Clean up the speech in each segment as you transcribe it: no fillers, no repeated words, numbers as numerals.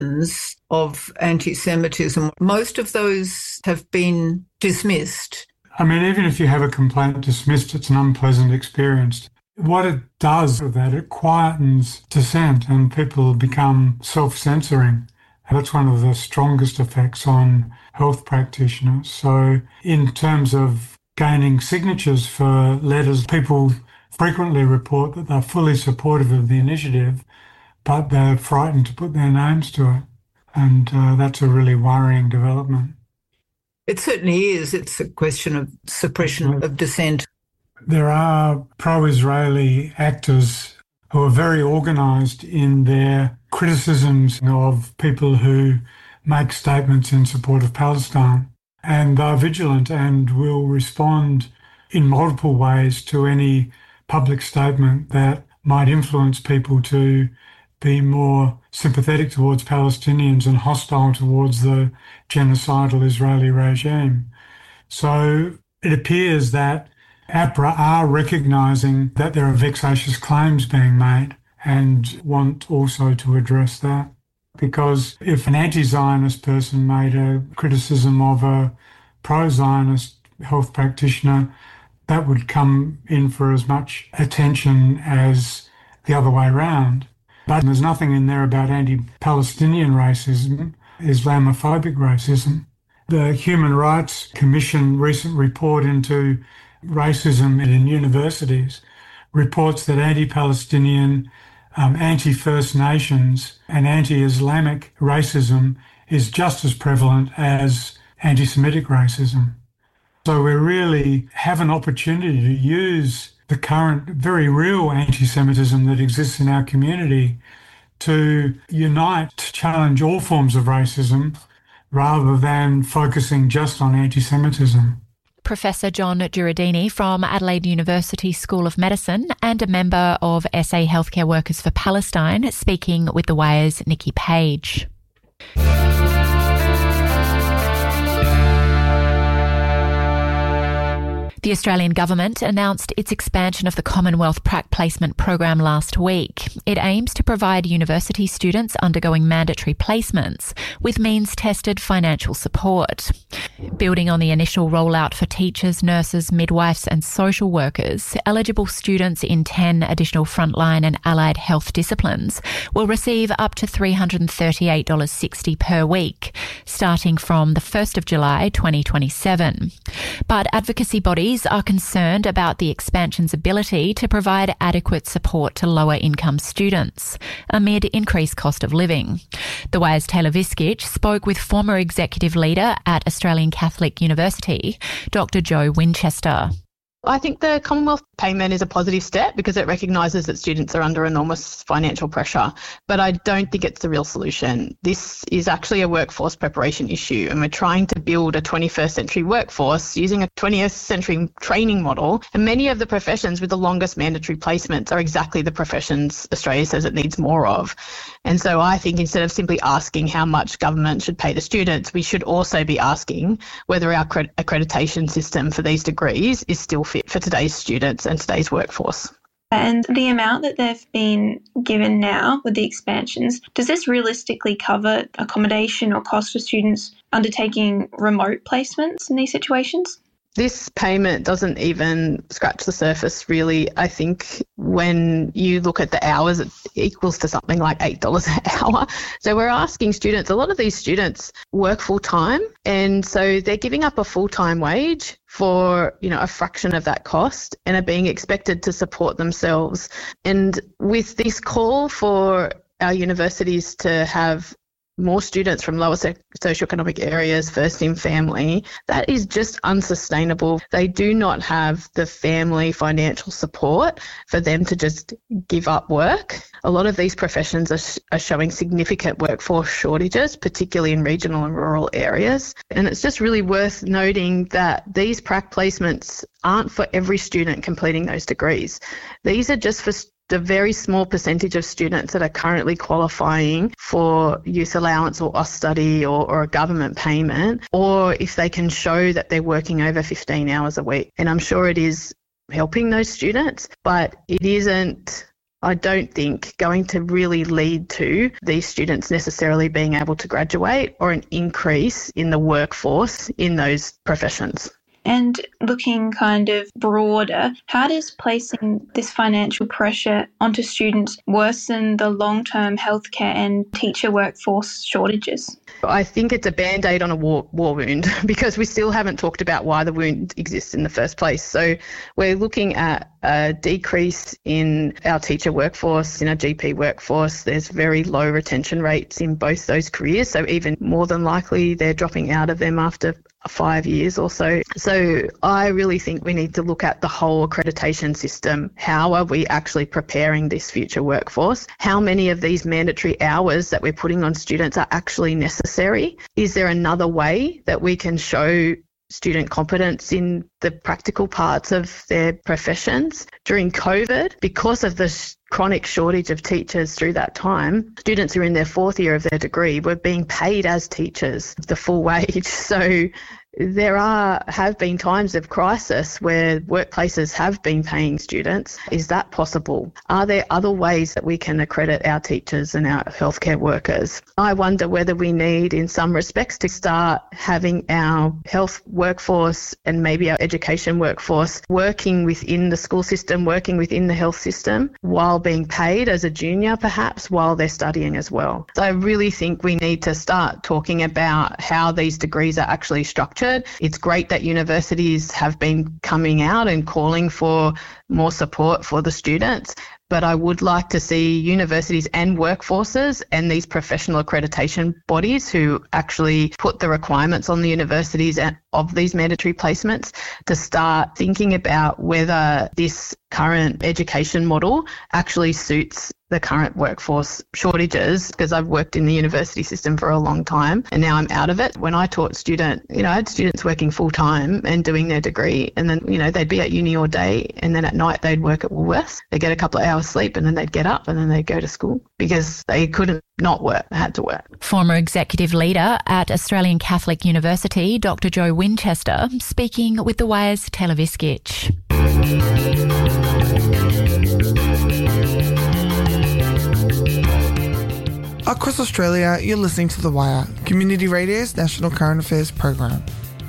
of anti-Semitism. Most of those have been dismissed. I mean, even if you have a complaint dismissed, it's an unpleasant experience. What it does with that, it quietens dissent and people become self-censoring. That's one of the strongest effects on health practitioners. So in terms of gaining signatures for letters, people frequently report that they're fully supportive of the initiative, but they're frightened to put their names to it. And that's a really worrying development. It certainly is. It's a question of suppression of dissent. There are pro-Israeli actors who are very organised in their criticisms of people who make statements in support of Palestine. And they're vigilant and will respond in multiple ways to any public statement that might influence people to be more sympathetic towards Palestinians and hostile towards the genocidal Israeli regime. So it appears that APRA are recognising that there are vexatious claims being made and want also to address that. Because if an anti-Zionist person made a criticism of a pro-Zionist health practitioner, that would come in for as much attention as the other way around. But there's nothing in there about anti-Palestinian racism, Islamophobic racism. The Human Rights Commission recent report into racism in universities reports that anti-Palestinian, anti-First Nations and anti-Islamic racism is just as prevalent as anti-Semitic racism. So we really have an opportunity to use the current very real anti-Semitism that exists in our community to unite, to challenge all forms of racism rather than focusing just on anti-Semitism. Professor John Jureidini from Adelaide University School of Medicine and a member of SA Healthcare Workers for Palestine, speaking with The Wire's Nikki Page. The Australian government announced its expansion of the Commonwealth Prac Placement program last week. It aims to provide university students undergoing mandatory placements with means-tested financial support. Building on the initial rollout for teachers, nurses, midwives and social workers, eligible students in 10 additional frontline and allied health disciplines will receive up to $338.60 per week, starting from the 1st of July 2027. But advocacy bodies are concerned about the expansion's ability to provide adequate support to lower income students amid increased cost of living. The Wire's Taylor Viskich spoke with former executive leader at Australian Catholic University, Dr. Joe Winchester. I think the Commonwealth payment is a positive step because it recognises that students are under enormous financial pressure, but I don't think it's the real solution. This is actually a workforce preparation issue, and we're trying to build a 21st century workforce using a 20th century training model, and many of the professions with the longest mandatory placements are exactly the professions Australia says it needs more of. And so I think instead of simply asking how much government should pay the students, we should also be asking whether our accreditation system for these degrees is still fit for today's students and today's workforce. And the amount that they've been given now with the expansions, does this realistically cover accommodation or cost for students undertaking remote placements in these situations? This payment doesn't even scratch the surface, really. I think when you look at the hours, it equals to something like $8 an hour. So we're asking students, a lot of these students work full time, and so they're giving up a full-time wage for, a fraction of that cost and are being expected to support themselves. And with this call for our universities to have more students from lower socioeconomic areas, first in family, that is just unsustainable. They do not have the family financial support for them to just give up work. A lot of these professions are showing significant workforce shortages, particularly in regional and rural areas. And it's just really worth noting that these prac placements aren't for every student completing those degrees. These are just for a very small percentage of students that are currently qualifying for youth allowance or Austudy or a government payment, or if they can show that they're working over 15 hours a week. And I'm sure it is helping those students, but it isn't I don't think going to really lead to these students necessarily being able to graduate or an increase in the workforce in those professions. And looking kind of broader, how does placing this financial pressure onto students worsen the long-term healthcare and teacher workforce shortages? I think it's a Band-Aid on a war wound because we still haven't talked about why the wound exists in the first place. So we're looking at a decrease in our teacher workforce, in our GP workforce. There's very low retention rates in both those careers. So even more than likely they're dropping out of them after 5 years or so. So I really think we need to look at the whole accreditation system. How are we actually preparing this future workforce? How many of these mandatory hours that we're putting on students are actually necessary? Is there another way that we can show student competence in the practical parts of their professions? During COVID, because of the chronic shortage of teachers through that time, students who are in their 4th year of their degree were being paid as teachers the full wage. So there have been times of crisis where workplaces have been paying students. Is that possible? Are there other ways that we can accredit our teachers and our healthcare workers? I wonder whether we need, in some respects, to start having our health workforce and maybe our education workforce working within the school system, working within the health system, while being paid as a junior, perhaps, while they're studying as well. So I really think we need to start talking about how these degrees are actually structured. It's great that universities have been coming out and calling for more support for the students, but I would like to see universities and workforces and these professional accreditation bodies who actually put the requirements on the universities and of these mandatory placements to start thinking about whether this current education model actually suits the current workforce shortages, because I've worked in the university system for a long time and now I'm out of it. When I taught I had students working full time and doing their degree, and then, they'd be at uni all day and then at night they'd work at Woolworths. They'd get a couple of hours sleep and then they'd get up and then they'd go to school because they couldn't not work, they had to work. Former executive leader at Australian Catholic University, Dr. Jo Winchester, speaking with The Wire's Taylor Viskic. Across Australia, you're listening to The Wire, Community Radio's national current affairs program.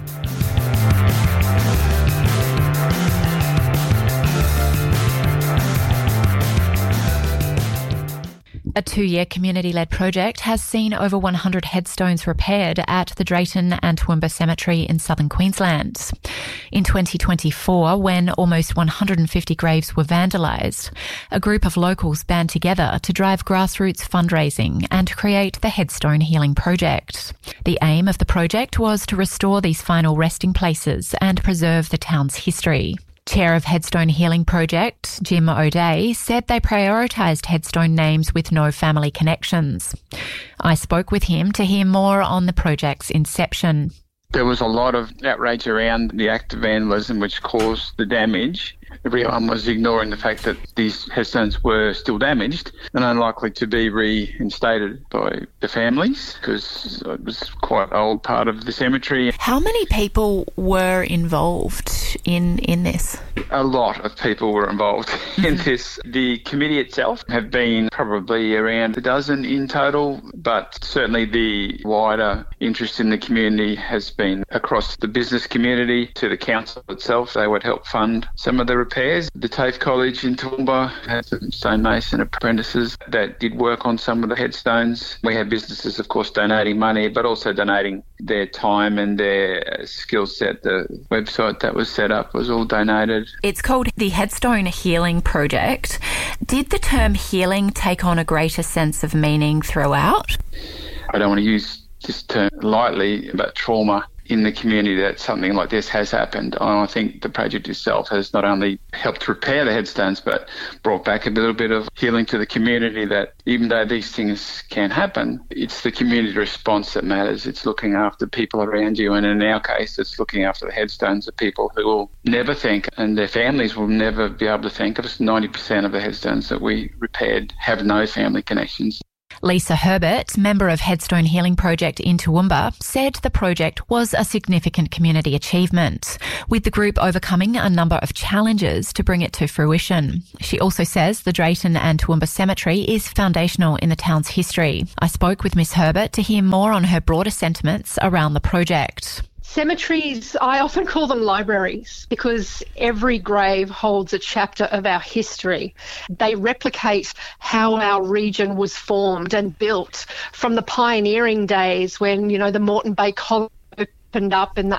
A 2-year community-led project has seen over 100 headstones repaired at the Drayton and Toowoomba Cemetery in southern Queensland. In 2024, when almost 150 graves were vandalised, a group of locals band together to drive grassroots fundraising and create the Headstone Healing Project. The aim of the project was to restore these final resting places and preserve the town's history. Chair of Headstone Healing Project, Jim O'Day, said they prioritised headstone names with no family connections. I spoke with him to hear more on the project's inception. There was a lot of outrage around the act of vandalism which caused the damage. Everyone was ignoring the fact that these headstones were still damaged and unlikely to be reinstated by the families because it was quite an old part of the cemetery. How many people were involved in this? A lot of people were involved in this. The committee itself have been probably around a dozen in total, but certainly the wider interest in the community has been across the business community to the council itself. They would help fund some of the repairs. The TAFE College in Toowoomba had some stonemason apprentices that did work on some of the headstones. We had businesses, of course, donating money, but also donating their time and their skill set. The website that was set up was all donated. It's called the Headstone Healing Project. Did the term healing take on a greater sense of meaning throughout? I don't want to use this term lightly, but trauma in the community that something like this has happened. I think the project itself has not only helped repair the headstones but brought back a little bit of healing to the community, that even though these things can happen, it's the community response that matters. It's looking after people around you, and in our case it's looking after the headstones of people who will never think, and their families will never be able to think of us. 90% of the headstones that we repaired have no family connections. Lisa Herbert, member of Headstone Healing Project in Toowoomba, said the project was a significant community achievement, with the group overcoming a number of challenges to bring it to fruition. She also says the Drayton and Toowoomba Cemetery is foundational in the town's history. I spoke with Miss Herbert to hear more on her broader sentiments around the project. Cemeteries, I often call them libraries because every grave holds a chapter of our history. They replicate how our region was formed and built from the pioneering days when, the Moreton Bay College opened up in the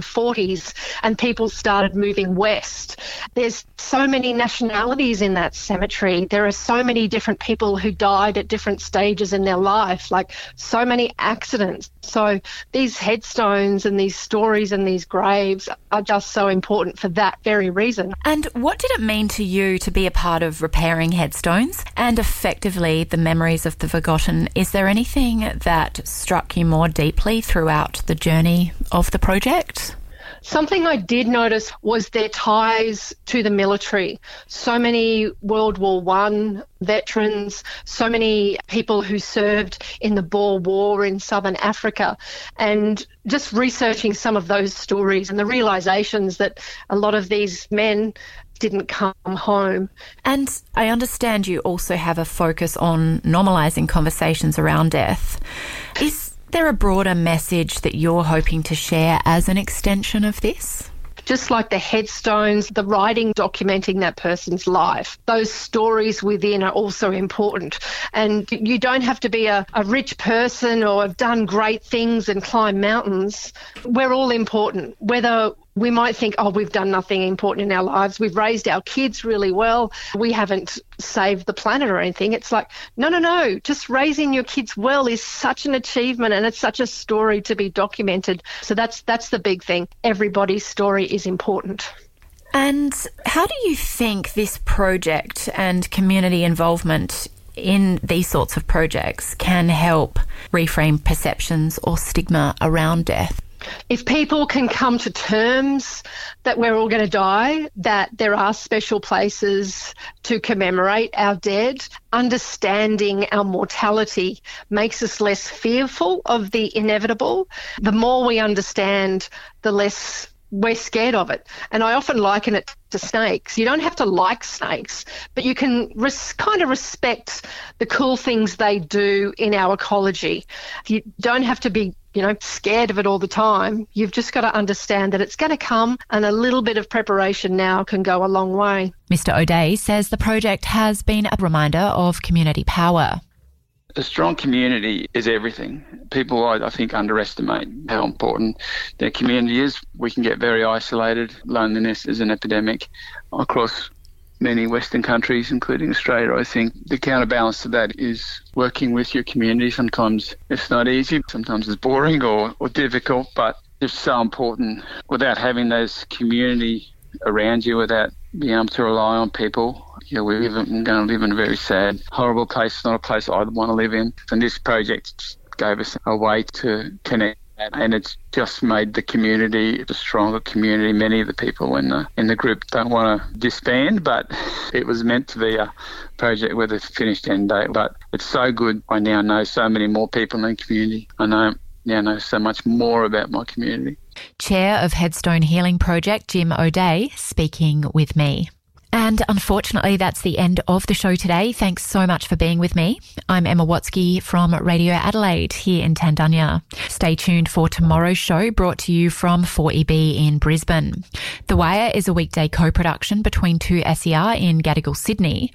1840s and people started moving west. There's so many nationalities in that cemetery. There are so many different people who died at different stages in their life, like so many accidents. So these headstones and these stories and these graves are just so important for that very reason. And what did it mean to you to be a part of repairing headstones and effectively the memories of the forgotten? Is there anything that struck you more deeply throughout the journey of the project? Something I did notice was their ties to the military. So many World War I veterans, so many people who served in the Boer War in Southern Africa, and just researching some of those stories and the realisations that a lot of these men didn't come home. And I understand you also have a focus on normalising conversations around death. Is there a broader message that you're hoping to share as an extension of this? Just like the headstones, the writing documenting that person's life, those stories within are also important. And you don't have to be a rich person or have done great things and climb mountains. We're all important, whether we might think, we've done nothing important in our lives. We've raised our kids really well. We haven't saved the planet or anything. It's like, no. Just raising your kids well is such an achievement and it's such a story to be documented. So that's the big thing. Everybody's story is important. And how do you think this project and community involvement in these sorts of projects can help reframe perceptions or stigma around death? If people can come to terms that we're all going to die, that there are special places to commemorate our dead, understanding our mortality makes us less fearful of the inevitable. The more we understand, the less we're scared of it. And I often liken it to snakes. You don't have to like snakes, but you can kind of respect the cool things they do in our ecology. You don't have to be scared of it all the time. You've just got to understand that it's going to come, and a little bit of preparation now can go a long way. Mr. O'Day says the project has been a reminder of community power. A strong community is everything. People, I think, underestimate how important their community is. We can get very isolated. Loneliness is an epidemic across many Western countries, including Australia. I think the counterbalance to that is working with your community. Sometimes it's not easy, sometimes it's boring or difficult, but it's so important. Without having those community around you, without being able to rely on people, we're going to live in a very sad, horrible place. It's not a place I'd want to live in. And this project gave us a way to connect. And it's just made the community a stronger community. Many of the people in the group don't want to disband, but it was meant to be a project with a finished end date. But it's so good. I now know so many more people in the community. I now know so much more about my community. Chair of Headstone Healing Project, Jim O'Day, speaking with me. And unfortunately, that's the end of the show today. Thanks so much for being with me. I'm Emma Watsky from Radio Adelaide here in Tandanya. Stay tuned for tomorrow's show, brought to you from 4EB in Brisbane. The Wire is a weekday co-production between 2SER in Gadigal, Sydney,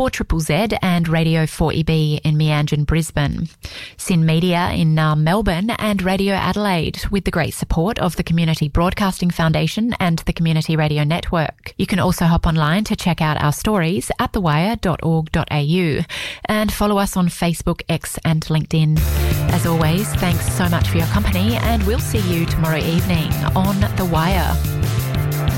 4ZZZ and Radio 4EB in Meanjin, Brisbane, Sin Media in Naarm, Melbourne, and Radio Adelaide, with the great support of the Community Broadcasting Foundation and the Community Radio Network. You can also hop online to check out our stories at thewire.org.au and follow us on Facebook, X and LinkedIn. As always, thanks so much for your company, and we'll see you tomorrow evening on The Wire.